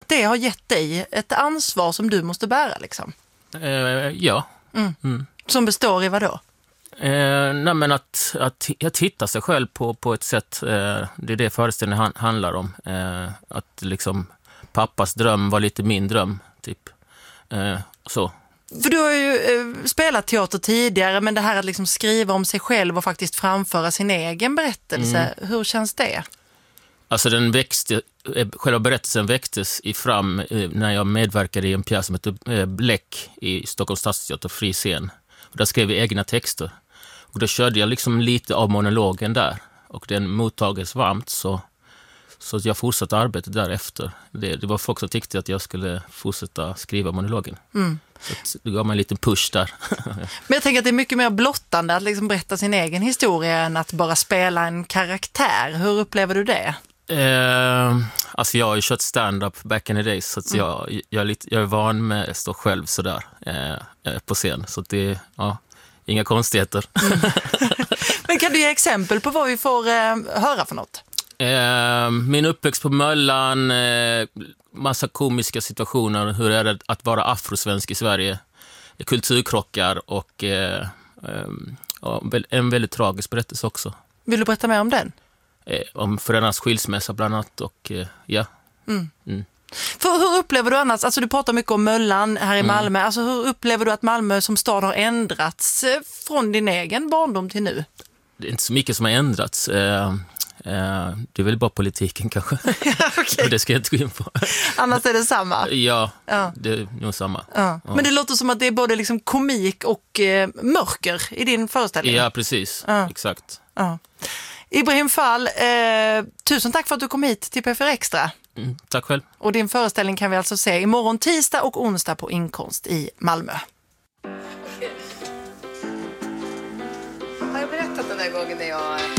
att det har gett dig ett ansvar som du måste bära liksom? Ja. Som består i vad då? Nej, men att hitta sig själv på ett sätt, det är det föreställningen handlar om. Att liksom pappas dröm var lite min dröm, typ. Så. För du har ju spelat teater tidigare, men det här att liksom skriva om sig själv och faktiskt framföra sin egen berättelse, hur känns det? Alltså själva berättelsen väcktes fram när jag medverkade i en pjäs som heter Bläck i Stockholms stadsteater, fri scen. Och där skrev vi egna texter. Och då körde jag liksom lite av monologen där. Och den mottagades varmt, så jag fortsatte arbetet därefter. Det var folk som tyckte att jag skulle fortsätta skriva monologen. Så det gav mig en liten push där. Men jag tänker att det är mycket mer blottande att liksom berätta sin egen historia än att bara spela en karaktär. Hur upplever du det? Alltså jag har ju kört stand-up back in the days, så att jag är van med att stå själv sådär på scen. Så att det är inga konstigheter. Men kan du ge exempel på vad vi får höra för något? Min uppväxt på Möllan, massa komiska situationer, hur är det att vara afrosvensk i Sverige, kulturkrockar och en väldigt tragisk berättelse också. Vill du berätta mer om den? Om föräldrarnas skilsmässa bland annat och För hur upplever du annars, alltså du pratar mycket om Möllan här i Malmö, alltså hur upplever du att Malmö som stad har ändrats från din egen barndom till nu? Det är inte så mycket som har ändrats. Det är väl bara politiken kanske. Okay. Det ska jag inte gå in på. Annars är det samma? Ja, det är nog samma. Ja. Men det låter som att det är både liksom komik och mörker i din föreställning. Ja, precis. Exakt. Ja. Ibrahim Fall, tusen tack för att du kom hit till P4 Extra. Tack själv. Och din föreställning kan vi alltså se imorgon tisdag och onsdag på Inkonst i Malmö. Har jag berättat den här gången när jag